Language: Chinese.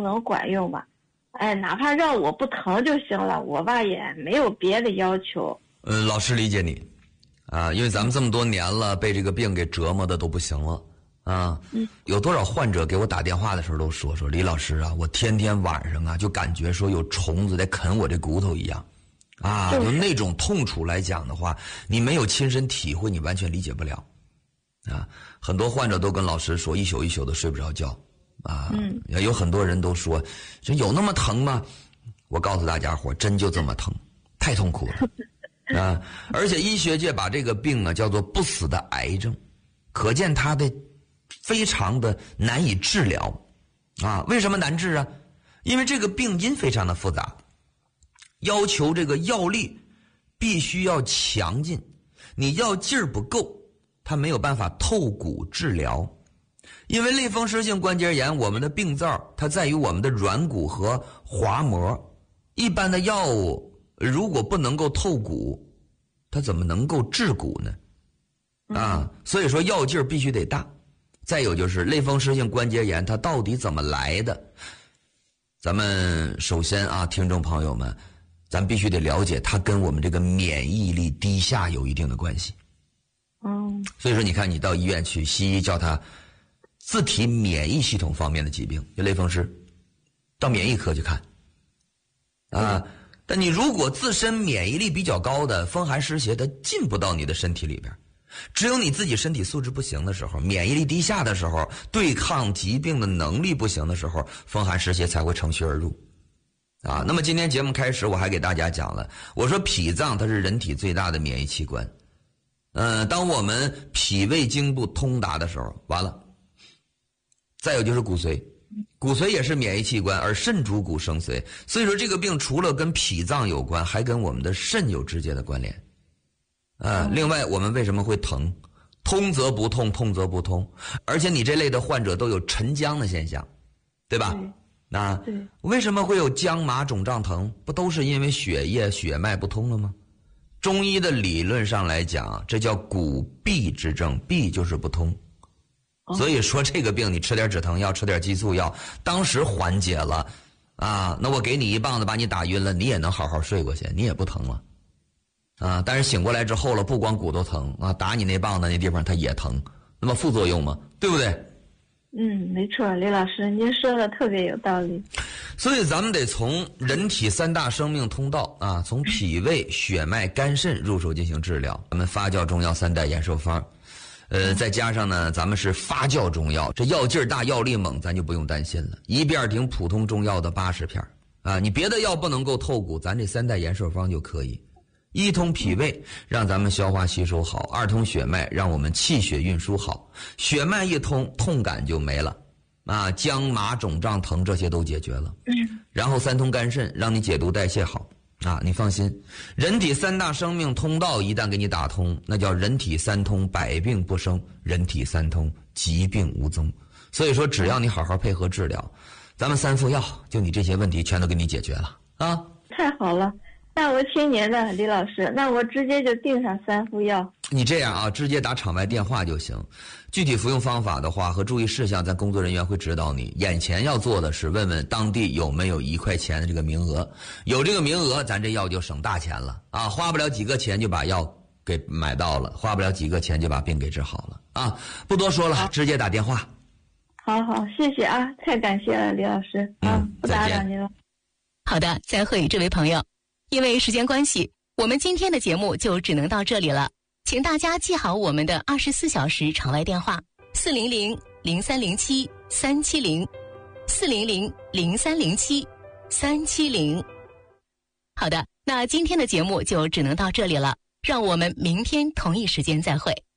不能管用吧？哎，哪怕让我不疼就行了，我吧也没有别的要求。 老师理解你，啊，因为咱们这么多年了，被这个病给折磨的都不行了，啊，有多少患者给我打电话的时候都说李老师啊，我天天晚上啊就感觉说有虫子在啃我这骨头一样，啊，那种痛楚来讲的话，你没有亲身体会，你完全理解不了，啊，很多患者都跟老师说一宿一宿的睡不着觉。啊，有很多人都说有那么疼吗？我告诉大家伙，真就这么疼，太痛苦了啊！而且医学界把这个病啊叫做不死的癌症，可见它的非常的难以治疗啊。为什么难治啊？因为这个病因非常的复杂，要求这个药力必须要强劲，你药劲儿不够，它没有办法透骨治疗。因为类风湿性关节炎，我们的病灶它在于我们的软骨和滑膜，一般的药物如果不能够透骨，它怎么能够治骨呢？啊，所以说药劲儿必须得大。再有就是类风湿性关节炎它到底怎么来的？咱们首先啊，听众朋友们，咱必须得了解它跟我们这个免疫力低下有一定的关系。所以说你看你到医院去，西医叫它自体免疫系统方面的疾病，就类风湿，到免疫科去看啊。但你如果自身免疫力比较高的风寒湿邪，它进不到你的身体里边。只有你自己身体素质不行的时候，免疫力低下的时候，对抗疾病的能力不行的时候，风寒湿邪才会乘虚而入啊。那么今天节目开始，我还给大家讲了，我说脾脏它是人体最大的免疫器官。当我们脾胃经不通达的时候，完了。再有就是骨髓，骨髓也是免疫器官，而肾主骨生髓，所以说这个病除了跟脾脏有关，还跟我们的肾有直接的关联。另外我们为什么会疼？通则不痛，痛则不通，而且你这类的患者都有沉僵的现象，对吧？为什么会有僵麻肿胀疼？不都是因为血液血脉不通了吗？中医的理论上来讲，这叫骨闭之症，闭就是不通。所以说这个病你吃点止疼药，吃点激素药，当时缓解了啊，那我给你一棒子把你打晕了，你也能好好睡过去，你也不疼了啊。但是醒过来之后了，不光骨头疼啊，打你那棒子那地方它也疼，那么副作用嘛，对不对？ 没错，李老师您说的特别有道理。 所以咱们得从人体三大生命通道啊，从脾胃血脉肝肾入手进行治疗。咱们发酵中药3代延寿方，再加上呢，咱们是发酵中药，这药劲儿大，药力猛，咱就不用担心了。一遍顶普通中药的80片啊，你别的药不能够透骨，咱这3代延寿方就可以。一通脾胃，让咱们消化吸收好；二通血脉，让我们气血运输好。血脉一通，痛感就没了啊，僵麻肿胀疼这些都解决了。然后3通肝肾，让你解毒代谢好。啊，你放心，人体3大生命通道一旦给你打通，那叫人体3通，百病不生；人体3通，疾病无踪。所以说，只要你好好配合治疗，咱们3副药，就你这些问题全都给你解决了啊！ 太好了，那我听您的，李老师，那我直接就订上3副药。 你这样啊，直接打场外电话就行。具体服用方法的话和注意事项，咱工作人员会指导你。眼前要做的是问问当地有没有1块钱的这个名额，有这个名额，咱这药就省大钱了啊！花不了几个钱就把药给买到了，花不了几个钱就把病给治好了啊！不多说了，直接打电话。 好，谢谢啊，太感谢了，李老师啊，不打扰您了。 好的，再会，这位朋友。因为时间关系，我们今天的节目就只能到这里了。请大家记好我们的24小时场外电话：400-0307-370，400-0307-370。好的，那今天的节目就只能到这里了，让我们明天同一时间再会。